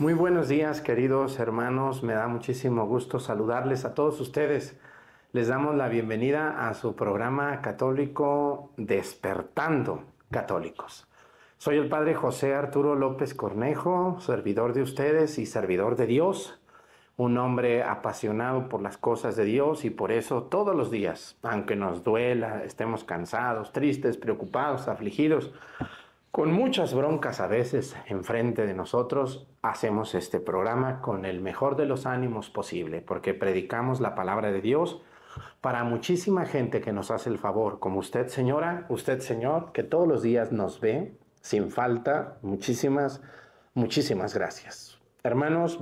Muy buenos días, queridos hermanos. Me da muchísimo gusto saludarles a todos ustedes. Les damos la bienvenida a su programa católico Despertando Católicos. Soy el Padre José Arturo López Cornejo, servidor de ustedes y servidor de Dios, un hombre apasionado por las cosas de Dios, y por eso todos los días, aunque nos duela, estemos cansados, tristes, preocupados, afligidos, con muchas broncas a veces enfrente de nosotros, hacemos este programa con el mejor de los ánimos posible, porque predicamos la palabra de Dios para muchísima gente que nos hace el favor, como usted, señora, usted, señor, que todos los días nos ve sin falta. Muchísimas gracias. Hermanos,